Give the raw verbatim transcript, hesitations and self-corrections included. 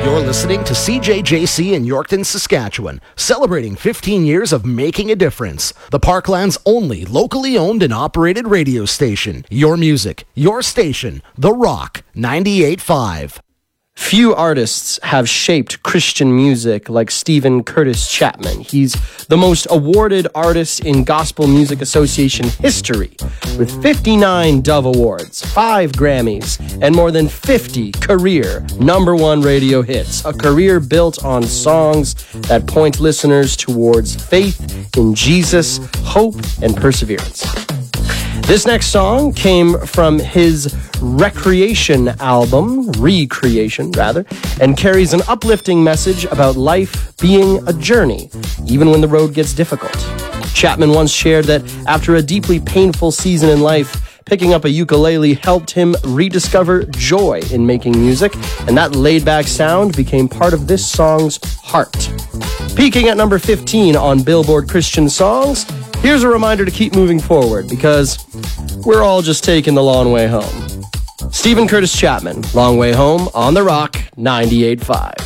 You're listening to C J J C in Yorkton, Saskatchewan, celebrating fifteen years of making a difference. The Parkland's only locally owned and operated radio station. Your music, your station, The Rock, ninety-eight point five. Few artists have shaped Christian music like Steven Curtis Chapman. He's the most awarded artist in Gospel Music Association history, with fifty-nine Dove Awards, five Grammys, and more than fifty career number one radio hits. A career built on songs that point listeners towards faith in Jesus, hope, and perseverance. This next song came from his Recreation album, Recreation rather, and carries an uplifting message about life being a journey, even when the road gets difficult. Chapman once shared that after a deeply painful season in life, picking up a ukulele helped him rediscover joy in making music, and that laid-back sound became part of this song's heart. Peaking at number fifteen on Billboard Christian Songs, here's a reminder to keep moving forward, because we're all just taking the long way home. Steven Curtis Chapman, Long Way Home, on The Rock, ninety-eight point five.